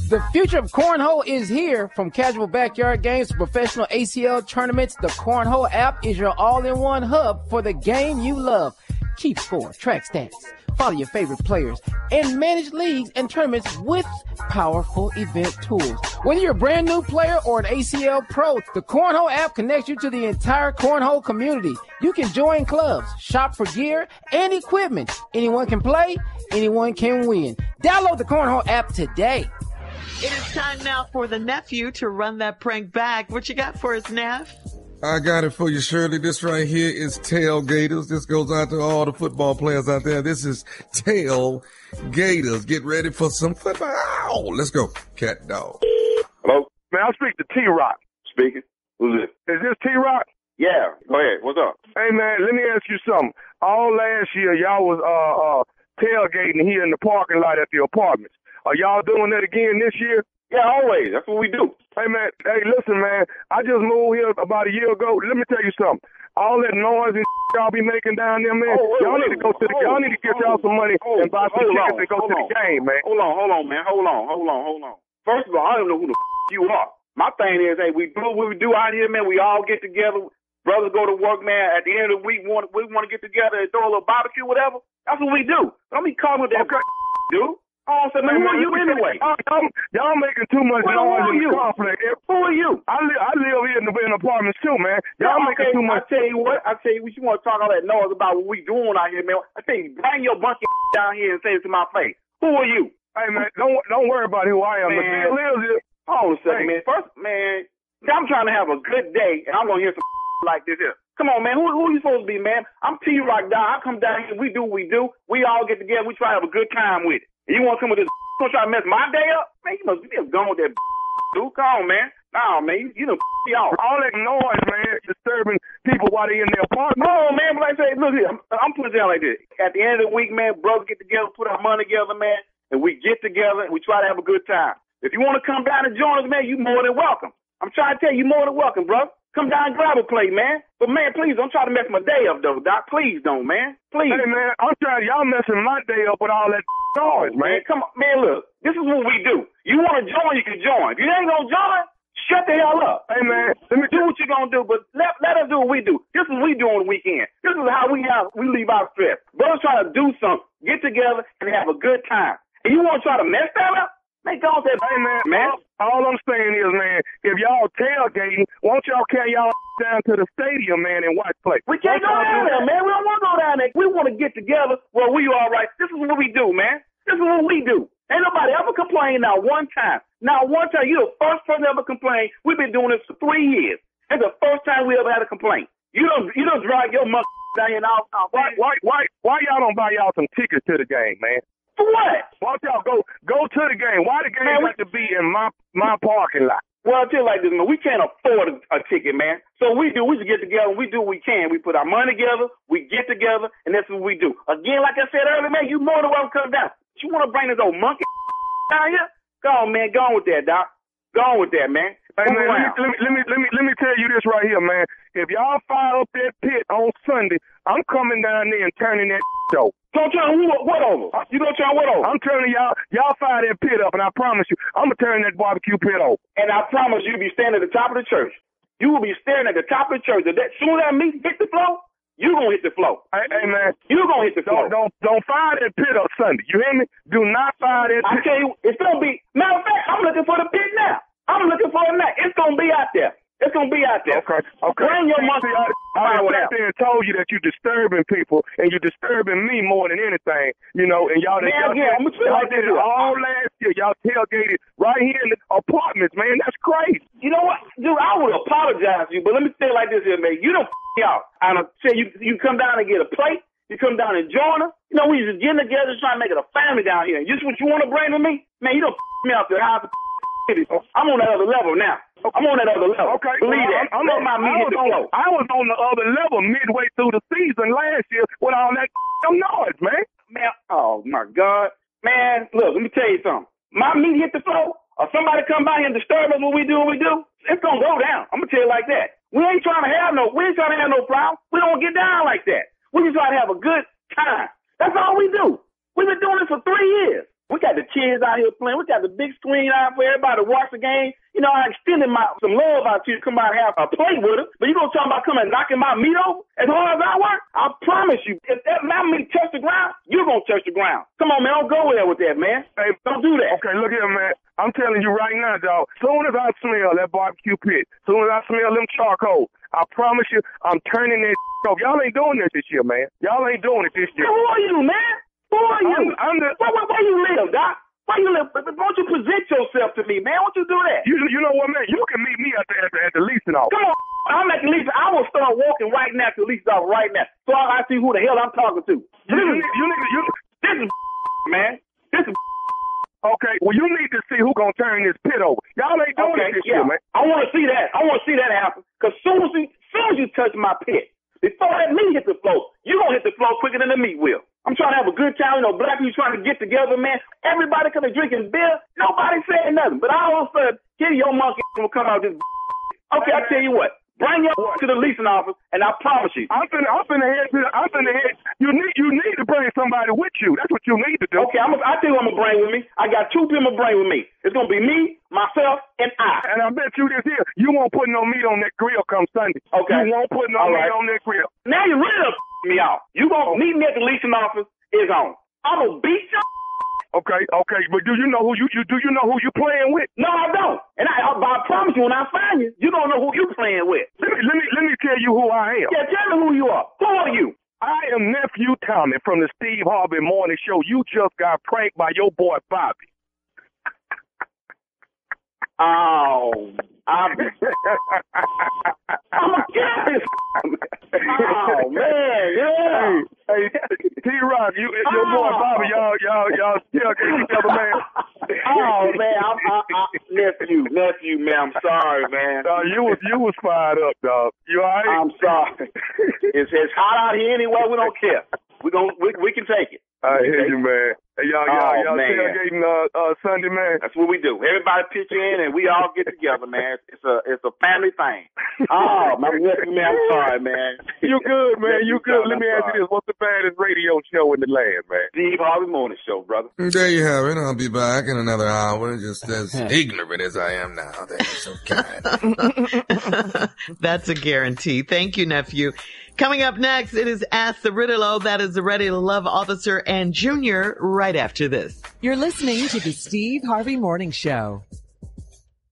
The future of cornhole is here. From casual backyard games to professional ACL tournaments, the Cornhole app is your all-in-one hub for the game you love. Keep score, track stats, follow your favorite players, and manage leagues and tournaments with powerful event tools. Whether you're a brand new player or an ACL pro, the Cornhole app connects you to the entire Cornhole community. You can join clubs, shop for gear and equipment. Anyone can play, anyone can win. Download the Cornhole app today. It is time now for the nephew to run that prank back. What you got for us, Neff? I got it for you, Shirley. This right here is Tailgaters. This goes out to all the football players out there. This is Tailgaters. Get ready for some football. Let's go. Cat dog. Hello? Man, I'll speak to T-Rock. Speaking. Who's this? Is this T-Rock? Yeah. Go ahead. What's up? Hey, man, let me ask you something. All last year, y'all was tailgating here in the parking lot at the apartments. Are y'all doing that again this year? Yeah, always. That's what we do. Hey, man. Hey, listen, man. I just moved here about a year ago. Let me tell you something. All that noise and y'all be making down there, man. Y'all need to go to the. Y'all need to get y'all some money and buy some tickets and go to the game, man. Hold on, man. Hold on. First of all, I don't know who the you are. My thing is, hey, we do what we do out here, man. We all get together. Brothers go to work, man. At the end of the week, we want to get together and throw a little barbecue, whatever. That's what we do. Don't be calling with that, dude. Oh, so man, who are you anyway? Y'all making too much noise in the conflict. Who are you? I live here in apartments too, man. Y'all making too much. I tell you what, you want to talk all that noise about what we doing out here, man. I tell you, bring your bunch of down here and say it to my face. Who are you? Hey, man, don't worry about who I am. Man, hold on a second, man. First, man, I'm trying to have a good day, and I'm going to hear some like this here. Come on, man. Who you supposed to be, man? I'm T-Rock down. I come down here. We do what we do. We all get together. We try to have a good time with it. You want to come with this gonna try to mess my day up? Man, you must be gone with that dude. Come on, man. No, man, you done y'all. All that noise, man, disturbing people while they in their apartment. No, man, but like I say, look here, I'm putting it down like this. At the end of the week, man, brothers get together, put our money together, man, and we get together and we try to have a good time. If you want to come down and join us, man, you more than welcome. I'm trying to tell you, more than welcome, bro. Come down and grab a plate, man. But, man, please don't try to mess my day up, though, Doc. Please don't, man. Please. Hey, man, I'm trying. Y'all messing my day up with all that noise, man. Come on, man, look. This is what we do. You want to join, you can join. If you ain't going to join, shut the hell up. Hey, man, let me do what you're going to do, but let us do what we do. This is what we do on the weekend. This is how we leave our stress. Brothers try to do something, get together, and have a good time. And you want to try to mess that up? Man, go on that, man. All I'm saying is, man, if y'all tailgating, won't y'all carry y'all down to the stadium, man, and watch play? We can't go down there, man. We don't want to go down there. We want to get together where we all right. This is what we do, man. This is what we do. Ain't nobody ever complained not one time. Not one time. You're the first person ever complained. We've been doing this for 3 years. It's the first time we ever had a complaint. You don't drag your mother down here and all. Why y'all don't buy y'all some tickets to the game, man? For what? Why don't y'all go to the game? Why the game have to be in my parking lot? Well, I'll tell you like this, man. We can't afford a ticket, man. So we just get together and we do what we can. We put our money together, we get together, and that's what we do. Again, like I said earlier, man, you more than welcome to come down. But you want to bring this old monkey down here? Go on, man. Go on with that, Doc. Go on with that, man. Hey, man, let me tell you this right here, man. If y'all fire up that pit on Sunday, I'm coming down there and turning that over. Don't turn what over? You gonna turn what over? I'm turning y'all fire that pit up, and I promise you, I'm gonna turn that barbecue pit over. And I promise you'll be standing at the top of the church. You will be staring at the top of the church. As soon as that meat hit the floor, you gonna hit the floor. Hey, man, you gonna hit the floor. Don't fire that pit up Sunday. You hear me? Do not fire that pit. I tell you, it's gonna be. Matter of fact, I'm looking for the pit now. I'm looking for it now. It's gonna be out there. It's gonna be out there. Okay. Bring your monkey. I sat there and told you that you're disturbing people and you're disturbing me more than anything. You know, and y'all. Man, again, I'm gonna tell you like this. All last year, y'all tailgated right here in the apartments, man. That's crazy. You know what, dude? I would apologize to you, but let me say it like this here, man. You don't me out. I'm gonna say you come down and get a plate. You come down and join us. You know, we just getting together, trying to make it a family down here. Just what you want to bring to me, man. You don't me out there. I'm on that other level now. I'm on that other level. Okay. Believe that. I was on the other level midway through the season last year with all that noise, man. Man, oh, my God. Man, look, let me tell you something. My meat hit the floor, or somebody come by here and disturb us what we do, it's going to go down. I'm going to tell you like that. We ain't trying to have no problem. We don't get down like that. We just try to have a good time. That's all we do. We've been doing this for 3 years. We got the kids out here playing. We got the big screen out for everybody to watch the game. You know, I extended some love out to you to come out and have a play with us. But you gonna talk about coming and knocking my meat over as hard as I work? I promise you, if that meat touch the ground, you're gonna touch the ground. Come on, man, don't go there with that, man. Hey, don't do that. Okay, look here, man. I'm telling you right now, dog. Soon as I smell that barbecue pit, soon as I smell them charcoal, I promise you, I'm turning that off. Y'all ain't doing this year, man. Y'all ain't doing it this year. Who are you, man? Who are you? Where you live, Doc? Why you live? Won't you present yourself to me, man? Won't you do that? You know what, man? You can meet me at the leasing office. Come on, I'm at the leasing. I will start walking right now to the leasing office right now, so I see who the hell I'm talking to. This is man. This is. Okay, well, you need to see who gonna turn this pit over. Y'all ain't doing it this year, man. I want to see that. I want to see that happen. Because soon as you touch my pit, before that meat hit the floor, you gonna hit the floor quicker than the meat will. I'm trying to have a good time. You know, black people trying to get together, man. Everybody could be drinking beer. Nobody saying nothing. But all of a sudden, here your monkey will come out this. Okay, I tell you what. Bring your to the leasing office, and I promise you. I'm finna head. You need to bring somebody with you. That's what you need to do. Okay, I tell you what I'm gonna bring with me. I got 2 people to bring with me. It's gonna be me, myself, and I. And I bet you this here, you won't put no meat on that grill come Sunday. Okay. You won't put no meat on that grill. Now you really me off. You gonna meet me at the leasing office is on. I'm gonna beat you. Okay, but do you know who you playing with? No, I don't. And I promise you, when I find you, you don't know who you playing with. Let me tell you who I am. Yeah, tell me who you are. Who are you? I am Nephew Tommy from the Steve Harvey Morning Show. You just got pranked by your boy Bobby. Oh, I'm a kid. Oh man, yeah. Hey, T-Rock, your boy Bobby, y'all still get each other, man. Oh man, nephew, man. I'm sorry, man. You was fired up, dog. You all right? I'm sorry. It's hot out here anyway. We don't care. We can take it. I hear you, man. Hey, y'all tailgating Sunday, man. That's what we do. Everybody pitch in and we all get together, man. It's a family thing. Oh, my nephew, man, I'm sorry, man. You good, man. You good. Let me ask you this. What's the baddest radio show in the land, man? Steve Harvey Morning Show, brother. There you have it. I'll be back in another hour, just as ignorant as I am now. Thank you so kind. That's a guarantee. Thank you, nephew. Coming up next, it is Ask the Riddle. That is the Ready to Love officer and Junior right after this. You're listening to the Steve Harvey Morning Show.